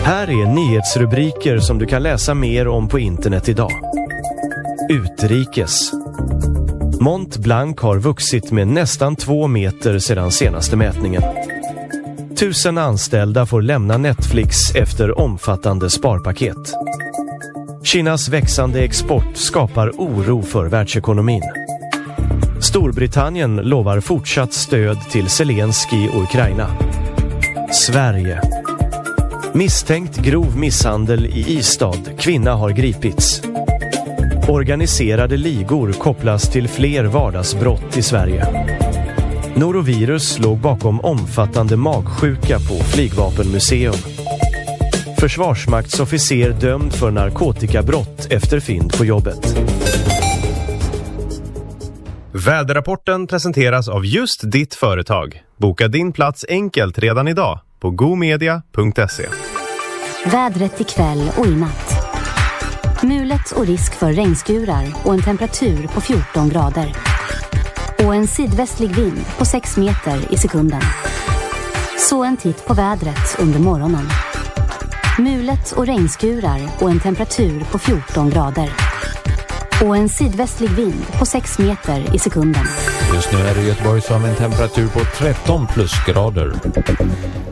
Här är nyhetsrubriker som du kan läsa mer om på internet idag. Utrikes. Mont Blanc har vuxit med nästan 2 meter sedan senaste mätningen. 1000 anställda får lämna Netflix efter omfattande sparpaket. Kinas växande export skapar oro för världsekonomin. Storbritannien lovar fortsatt stöd till Zelensky och Ukraina. Sverige. Misstänkt grov misshandel i Ystad. Kvinna har gripits. Organiserade ligor kopplas till fler vardagsbrott i Sverige. Norovirus låg bakom omfattande magsjuka på Flygvapenmuseum. Försvarsmaktsofficer dömd för narkotikabrott efter fynd på jobbet. Väderrapporten presenteras av just ditt företag. Boka din plats enkelt redan idag på gomedia.se. Vädret ikväll och i natt. Mulet och risk för regnskurar och en temperatur på 14 grader. Och en sydvästlig vind på 6 meter i sekunden. Så en titt på vädret under morgonen. Mulet och regnskurar och en temperatur på 14 grader. Och en sydvästlig vind på 6 meter i sekunden. Just nu är det i Göteborg som en temperatur på 13 plusgrader.